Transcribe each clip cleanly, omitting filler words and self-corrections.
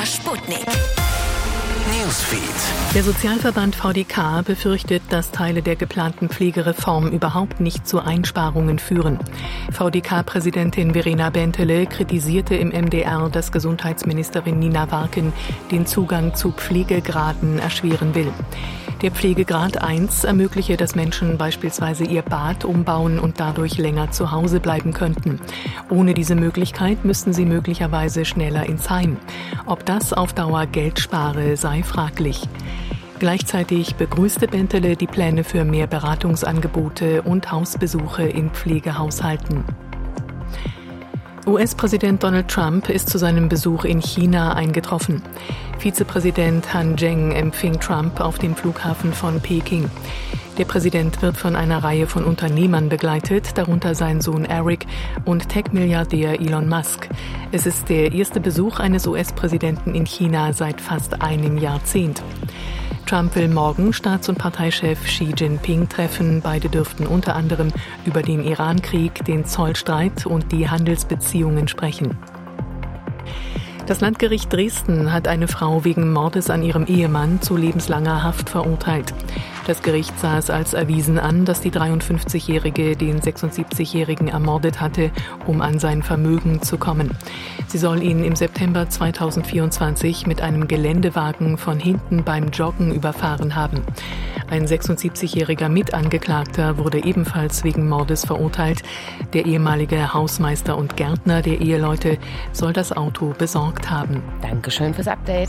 Sputnik Newsfeed. Der Sozialverband VDK befürchtet, dass Teile der geplanten Pflegereform überhaupt nicht zu Einsparungen führen. VDK-Präsidentin Verena Bentele kritisierte im MDR, dass Gesundheitsministerin Nina Warken den Zugang zu Pflegegraden erschweren will. Der Pflegegrad 1 ermögliche, dass Menschen beispielsweise ihr Bad umbauen und dadurch länger zu Hause bleiben könnten. Ohne diese Möglichkeit müssten sie möglicherweise schneller ins Heim. Ob das auf Dauer Geld spare, sei fraglich. Gleichzeitig begrüßte Bentele die Pläne für mehr Beratungsangebote und Hausbesuche in Pflegehaushalten. US-Präsident Donald Trump ist zu seinem Besuch in China eingetroffen. Vizepräsident Han Zheng empfing Trump auf dem Flughafen von Peking. Der Präsident wird von einer Reihe von Unternehmern begleitet, darunter sein Sohn Eric und Tech-Milliardär Elon Musk. Es ist der erste Besuch eines US-Präsidenten in China seit fast einem Jahrzehnt. Trump will morgen Staats- und Parteichef Xi Jinping treffen. Beide dürften unter anderem über den Iran-Krieg, den Zollstreit und die Handelsbeziehungen sprechen. Das Landgericht Dresden hat eine Frau wegen Mordes an ihrem Ehemann zu lebenslanger Haft verurteilt. Das Gericht sah es als erwiesen an, dass die 53-Jährige den 76-Jährigen ermordet hatte, um an sein Vermögen zu kommen. Sie soll ihn im September 2024 mit einem Geländewagen von hinten beim Joggen überfahren haben. Ein 76-jähriger Mitangeklagter wurde ebenfalls wegen Mordes verurteilt. Der ehemalige Hausmeister und Gärtner der Eheleute soll das Auto besorgt haben. Dankeschön fürs Update.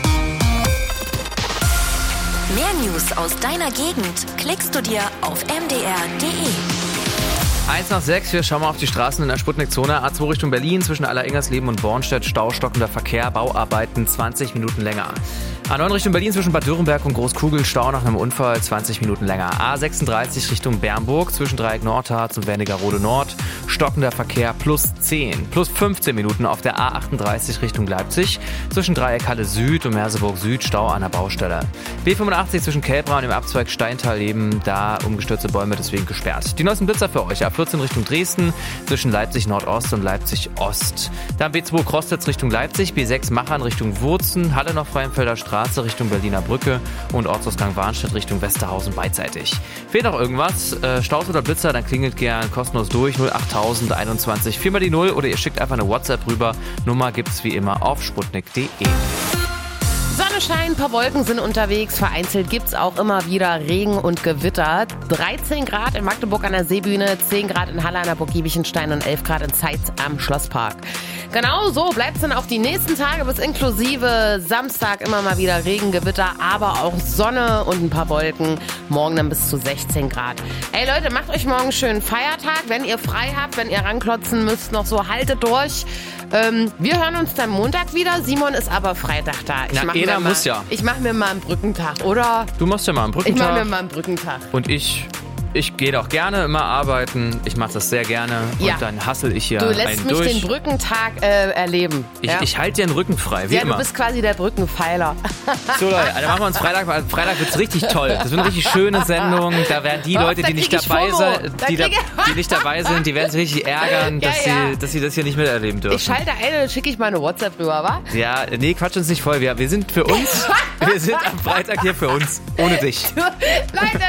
Mehr News aus deiner Gegend klickst du dir auf mdr.de. 1:06, wir schauen mal auf die Straßen in der Sputnik-Zone. A2 Richtung Berlin, zwischen Allereingersleben und Bornstedt, staustockender Verkehr, Bauarbeiten 20 Minuten länger. A9 Richtung Berlin, zwischen Bad Dürrenberg und Großkugel, Stau nach einem Unfall, 20 Minuten länger. A36 Richtung Bernburg, zwischen Dreieck Nordharz und Wernigerode Nord, stockender Verkehr +10, +15 Minuten auf der A38 Richtung Leipzig, zwischen Dreieck Halle Süd und Merseburg Süd, Stau an der Baustelle. B85 zwischen Kelbra und dem Abzweig Steintal-Leben, da umgestürzte Bäume deswegen gesperrt. Die neuesten Blitzer für euch, A14 Richtung Dresden, zwischen Leipzig Nordost und Leipzig Ost. Dann B2 Crostitz Richtung Leipzig, B6 Machern Richtung Wurzen, Halle noch Freienfelder Straße Richtung Berliner Brücke und Ortsausgang Warnstedt Richtung Westerhausen beidseitig. Fehlt noch irgendwas? Staus oder Blitzer? Dann klingelt gern kostenlos durch 08021 4 mal die 0 oder ihr schickt einfach eine WhatsApp rüber. Nummer gibt's wie immer auf sputnik.de. Sonne scheint, ein paar Wolken sind unterwegs. Vereinzelt gibt's auch immer wieder Regen und Gewitter. 13 Grad in Magdeburg an der Seebühne, 10 Grad in Halle an der Burg Giebichenstein und 11 Grad in Zeitz am Schlosspark. Genau so bleibt's dann auch die nächsten Tage bis inklusive Samstag immer mal wieder Regen, Gewitter, aber auch Sonne und ein paar Wolken. Morgen dann bis zu 16 Grad. Ey Leute, macht euch morgen einen schönen Feiertag. Wenn ihr frei habt, wenn ihr ranklotzen müsst, noch so haltet durch. Wir hören uns dann Montag wieder. Simon ist aber Freitag da. Ich mache mir mal einen Brückentag, oder? Du machst ja mal einen Brückentag. Ich mache mir mal einen Brückentag. Und ich gehe doch gerne immer arbeiten. Ich mache das sehr gerne. Ja. Und dann hassel ich hier Du einen lässt mich durch. den Brückentag erleben. Ich halte dir den Rücken frei, wie ja, immer. du bist quasi der Brückenpfeiler. So Leute, dann machen wir uns Freitag. Freitag wird's richtig toll. Das wird eine richtig schöne Sendung. Da werden die Leute, die nicht dabei sind, die nicht dabei sind, die werden sich richtig ärgern, dass sie das hier nicht miterleben dürfen. Ich schalte ein und schicke ich mal eine WhatsApp rüber, wa? Ja, nee, quatsch uns nicht voll. Wir sind für uns. Wir sind am Freitag hier für uns. Ohne dich. Leute,